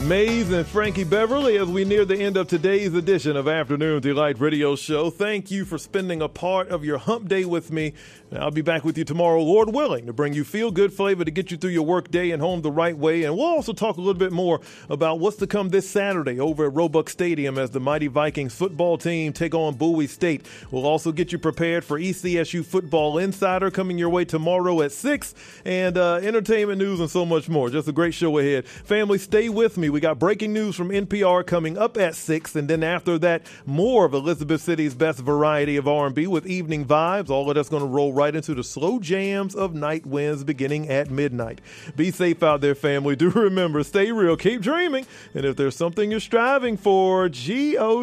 Mays and Frankie Beverly as we near the end of today's edition of Afternoon Delight Radio Show. Thank you for spending a part of your hump day with me. And I'll be back with you tomorrow, Lord willing, to bring you feel-good flavor to get you through your work day and home the right way. And we'll also talk a little bit more about what's to come this Saturday over at Roebuck Stadium as the mighty Vikings football team take on Bowie State. We'll also get you prepared for ECSU Football Insider coming your way tomorrow at 6, and entertainment news and so much more. Just a great show ahead. Family, stay with me. We got breaking news from NPR coming up at 6, and then after that, more of Elizabeth City's best variety of R&B with evening vibes. All of that's going to roll right into the slow jams of Night Winds beginning at midnight. Be safe out there, family. Do remember, stay real, keep dreaming, and if there's something you're striving for, G-O